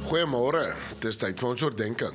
Goeiemôre, het is tyd vir ons oordeenking.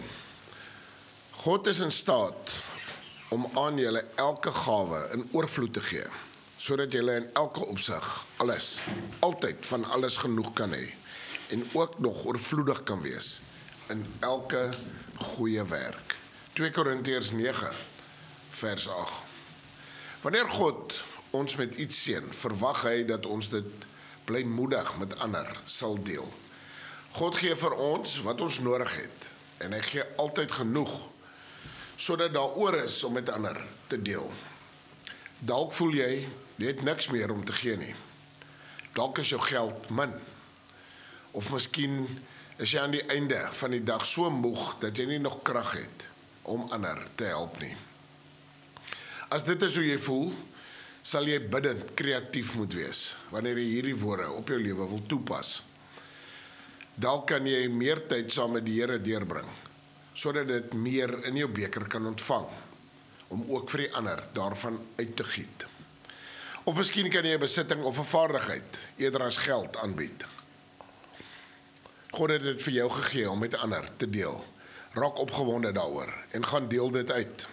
God is in staat om aan julle elke gawe in oorvloed te gee, sodat julle in elke opsig alles, altyd van alles genoeg kan hê, en ook nog oorvloedig kan wees in elke goeie werk. 2 Korintiërs 9, vers 8. Wanneer God ons met iets seën, verwag hy dat ons dit blymoedig met ander sal deel. God gee vir ons wat ons nodig het, en hy gee altyd genoeg, sodat daar oor is om met ander te deel. Dalk voel jy het niks meer om te gee nie. Dalk is jou geld min, of miskien is jy aan die einde van die dag so moeg, dat jy nie nog krag het om ander te help nie. As dit is hoe jy voel, sal jy bidend kreatief moet wees, wanneer jy hierdie woorde op jou lewe wil toepas. Dalk kan jy meer tyd saam met die Here deurbring, sodat dit meer in jou beker kan ontvang, om ook vir die ander daarvan uit te giet. Of miskien kan jy 'n besitting of 'n vaardigheid eerder as geld aanbied. God het dit vir jou gegee om met ander te deel. Raak opgewonde daaroor en gaan deel dit uit.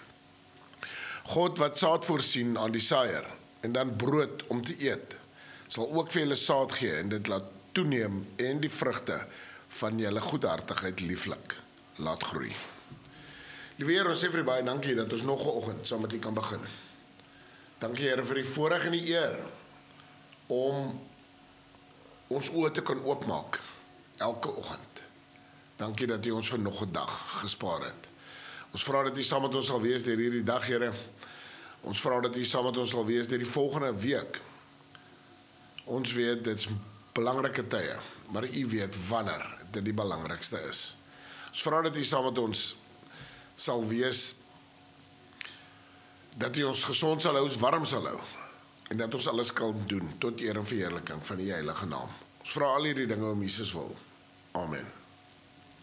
God wat saad voorsien aan die saaier en dan brood om te eet, sal ook vir julle saad gee en dit laat toeneem en die vrugte van julle goedhartigheid lieflik laat groei. Liewe Here, ons sê vir U baie dankie dat ons nog 'n oggend saam met U kan begin. Dankie Here vir die voorreg en die eer om ons oë te kan oopmaak elke oggend. Dankie dat U ons vir nog 'n dag gespaar het. Ons vra dat U saam met ons sal wees deur hierdie dag, Here. Ons vra dat U saam met ons sal wees deur die volgende week. Ons weet dit is belangrike tye, maar U weet wanneer dit die belangrikste is. Ons vra dat U saam met ons sal wees, dat U ons gesond sal hou, warm sal hou, en dat ons alles kan doen tot eer en verheerliking van die heilige naam. Ons vra al hierdie dinge om Jesus wil. Amen.